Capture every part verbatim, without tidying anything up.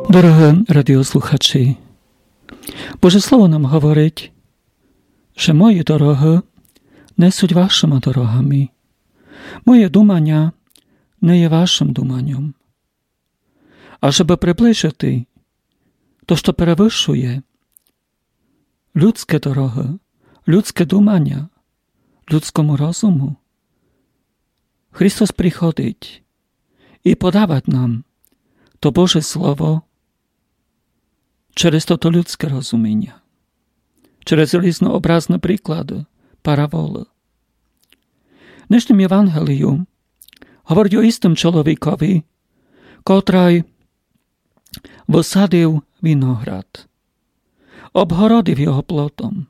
Dorohé radiosluchači, Bože slovo nám hovoriť, že moje dorohy nesúť vašimi dorohami. Moje думання не є вашим думанням. А щоб приближити то, що перевищує людське дороги, людське думання, людському розуму, Христос приходить і подавать нам to Boże Słowo через toto ľudské rozumіння, через різнообразні приклади, параволи. Dnešným Євангелію говорить o istym чоловікові, котрий висадив виноград, обгородив його плотом,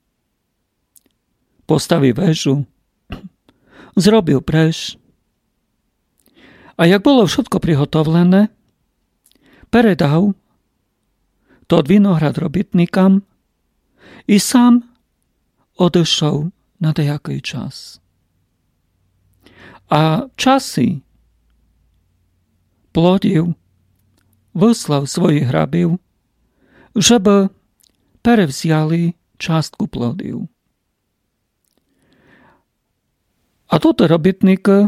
поставив вежу, зробив брешь. А як було všetko приготовлене, передав тот виноград робітникам і сам одійшов на деякий час. А часи плодів вислав своїх рабів, щоб перевзяли частку плодів. А тут робітники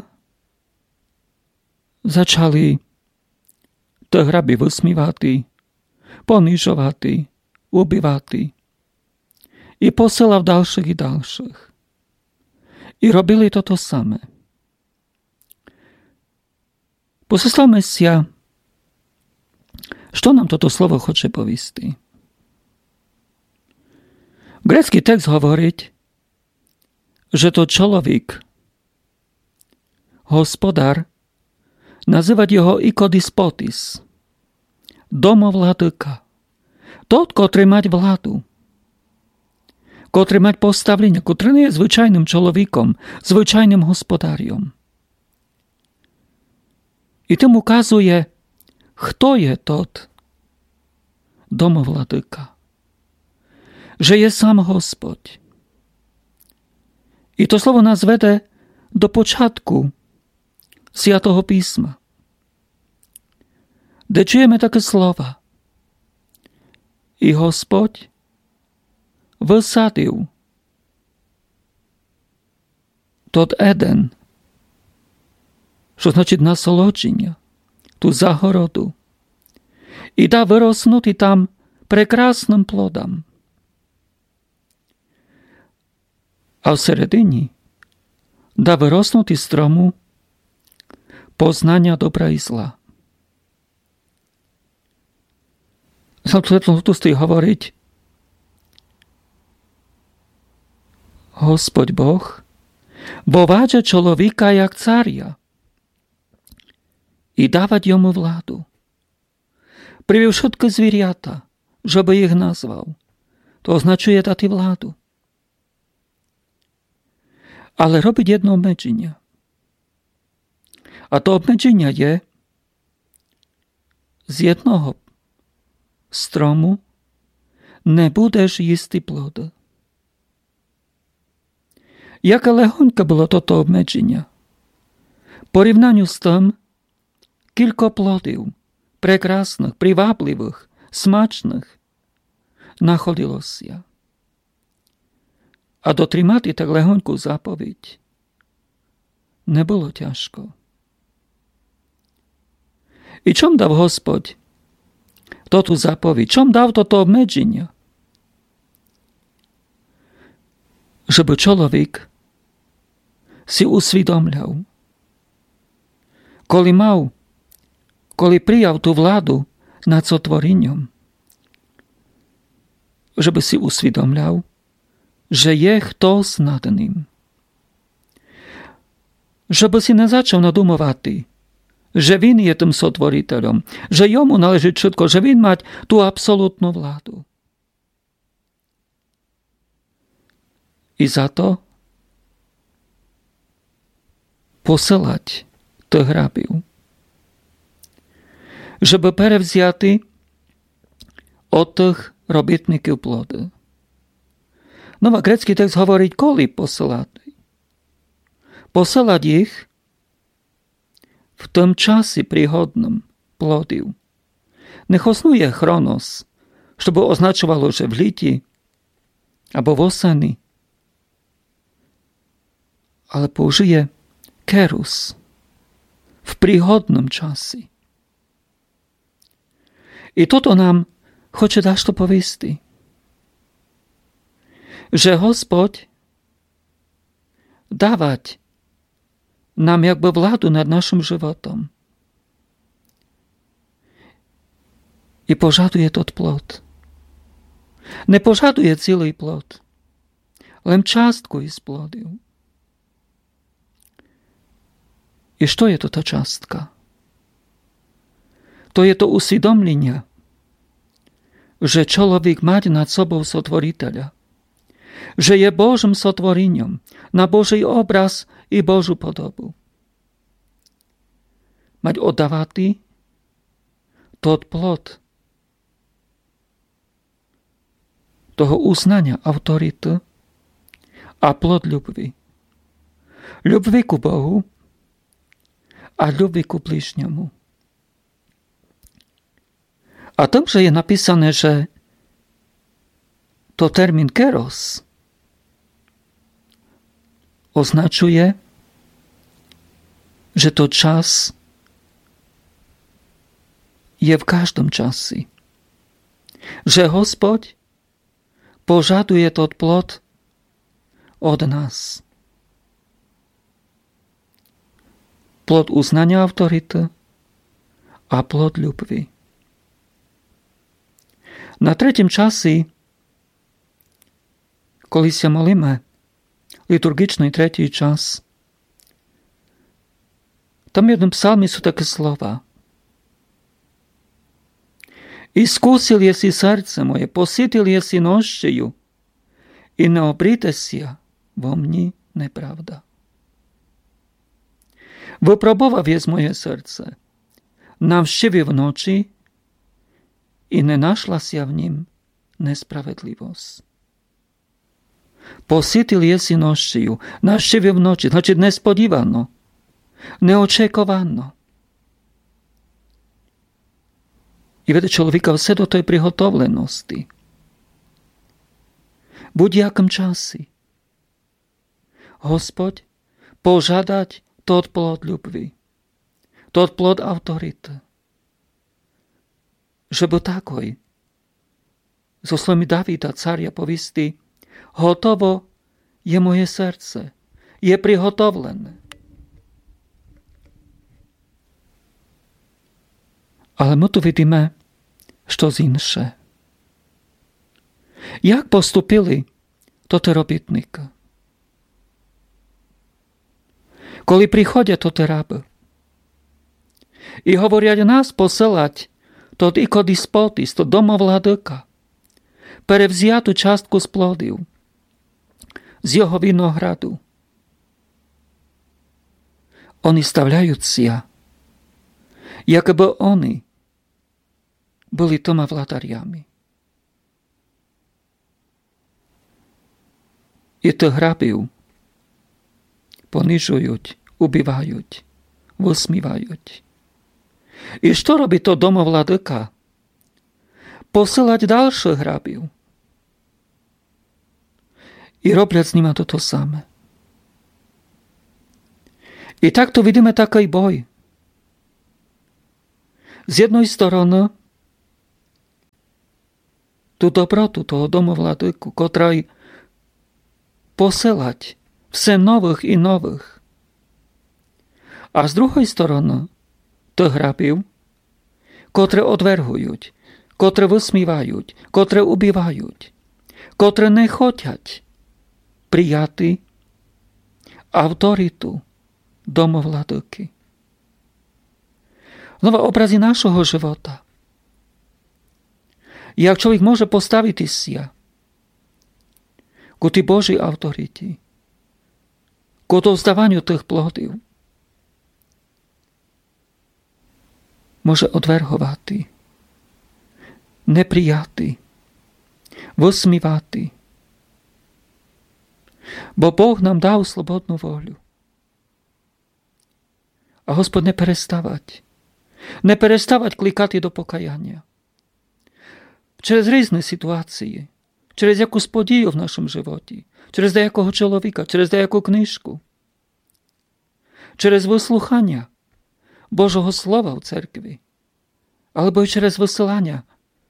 začali tých rabí vysmívati, ponižovati, ubivati i posielal ďalších i ďalších. I robili toto samé. Poslal Mesia, što nám toto slovo chce povisti? Grécky text hovoriť, že to človek, hospodár, nazývať jeho ikodispotis, domovladyka, tot, kotrý mať vládu, kotrý mať postavlenie, kotrý nie je zvyčajným človekom, zvyčajným hospodáriom. I tým ukazuje, kto je tot domovladyka, že je sám Hospod. I to slovo nás vede do počiatku Sviatého písma, kde čujeme také slova. I Hospod vysadil tot Eden, čo značí nasoločenia, tú zahorodu, i dá vyrosnúť tam prekrásnym plodom. A v sredini dá vyrosnúť stromu poznania dobra i zla. Som tu stojí hovoriť, Hospod Boh bovádže človeka jak cária i dávať jomu vládu. Privil všetky zvieratá, že by ich nazval. To označuje dať vládu. Ale robiť jedno obmedzenie. A to obmedzenie je z jednoho stromu nebudeš jísť plod. Jaké lehoňké bolo toto obmedzenie? Porівнянню з тим, кілько плодів, прекрасних, привабливих, смачних, находилося. А дотримати так легоньку заповідь не було тяжко. І чом дав Господь тоту заповідь? Чом дав toto обмеження? Щоб чоловік si усвідомляв, коли мав, коли прияв ту владу над сотворінням, щоб si усвідомляв, že je хтось над ним. Щоб si не začal надумувати, že він je tým sotvoriteľom, že jemu náleží všetko, že він mať tú absolútnu vládu. I za to poselať tých rabів, żeby перевзяти od tých robітників плоди. No a grécky text hovorí, koľi poselať. Poselať ich v tom časi príhodnom plodiu. Nech osnuje chronos, щоб означувало, že v liti або восени, ale použije kerus v príhodnom časi. I toto nám chce dašto povisti, že Hospod dávať nám jakby vládu nad našim životom. I požaduje tot plod. Nepožaduje celý plod, len částku z plodu. I što je to ta částka? To je to usvedomlenie, že človek mať nad sobou sotvoriteľa, že je Božím sotvorením, na Boží obraz i Božú podobu. Mať oddávatý tot plod toho uznania autority a plod ľubvi. Ľubvi ku Bohu a ľubvi ku bližňomu. A to, že je napísané, že to termín keros označuje, že to čas je v každom časi. Že Hospod požaduje tot plod od nás. Plod uznania autority a plod ľubvi. Na tretím časi, коли sa молíme, liturgičný tretí čas, tam v jednom psalmi sú také slova. Искусил еси сърце мое, посетил еси нощью, и не обритеся во мне неправда. Випробував єс моє серце, навщивив ночі, і не нашлася в нім несправедливость. Посетил єси нощью, навщивив ночі, значить несподівано, неочікувано. І веде чоловіка все до тої приготовленості. Будь-яким часі Господь пожадать тот плод любви, тот плод авторити. Żeby takoj, zo slovami Davida, carja, povisti, hotovo je moje serce, je prihotovlené. Ale my tu vidíme щось інше. Як поступили тоти робітники? Коли приходять тоти раби і говорять нас посилать тот ікодиспотис, то домовладика, перевзяту частку з плодів, з його винограду. Вони ставляються, якби вони були тома владарями. І тих рабів понижують, убивають, висмівають. І що робить то домовладика? Посилать дальших рабів. І роблять з ними то саме. І так то видимо такий бой. З jednej strony tu dobrotu toho domowladyku, której posyłać все нових і нових. А з другої сторони тих рабів, котрі одвергують, котрі висмівають, котрі убивають, котрі не хочуть прияти авториту домовладики. Znowu obrazy naszego żywota. Jak człowiek może postawić się ku tej Bożej autorycie, ku dozdawaniu tych plodów, może odwerchować, neprijaty, wysmiewaty, bo Bóg nam dał slobodną wolę. A Gospod nie переставать. Не переставать кликати до покаяння. через різні ситуації, через якусь подію в нашому животі, через деякого чоловіка, через деяку книжку, через вислухання Божого Слова в церкві, або й через висилання.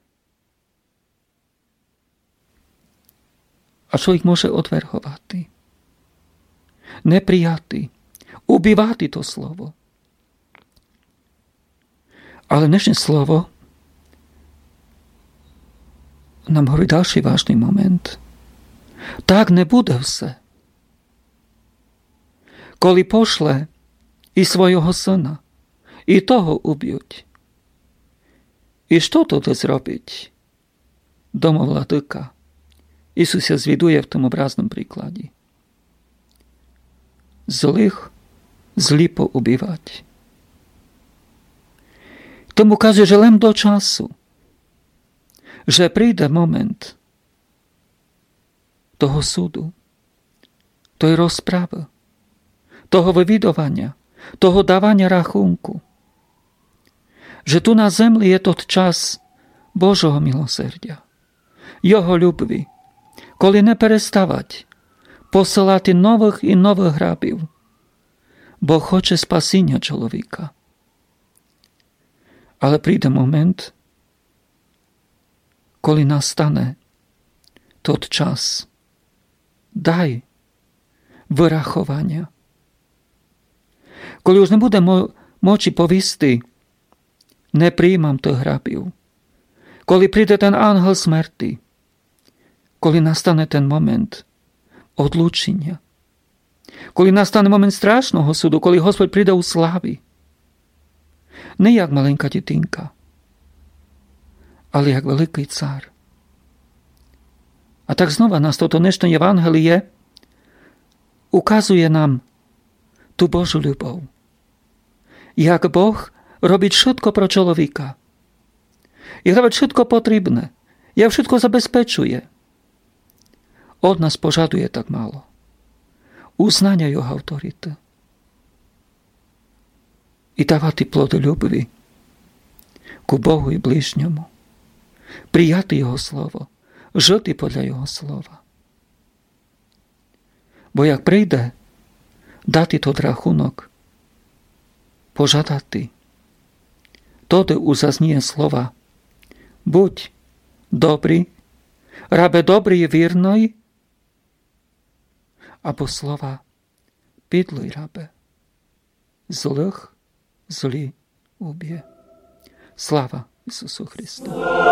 А чоловік може отвергувати, не прияти, убивати то слово. Але днешнє слово нам говорить далі важний момент. Так не буде все. Коли пошле і свого сина, і того уб'ють. І що тоді зробить домовладика? Ісус звідує в тому образному прикладі. Злих злі поубивать. Тому каже, že len до часу, že прийде момент того суду, тої розправи, того вивідування, того давання рахунку, že tu na землі є тот час Божого милосердя, Його любві, коли не переставать посилати нових і нових рабів, бо хоче спасіння чоловіка. Але прийде момент, коли настане тот час, дай вирахування. Коли už не буде мо- мочі повісти, не приймам тих грабів. Коли прийде ten ангел смерти, коли настане ten момент одлучення, коли настане момент страшного суду, коли Господь прийде у славі, не як маленька дитинка, але як великий цар. А так знову нас то днешнє Євангеліє указує нам ту Божу любов. Як Бог робить wszystko про чоловіка. І робить wszystko потрібне. Jak wszystko забезпечує. Od nas pożaduje tak mało. Uznania Jego autoryty. I давати плоди любові ku Богу і ближньому. Прияти Його Слово. Жити подля Його Слова. Бо як прийде дати тот рахунок, pożadati, тоді узазніє слова «Будь добрий, рабе добрий і вірний», або слова «Підлий рабе, злих злі уб'є». Слава Ісусу Христу!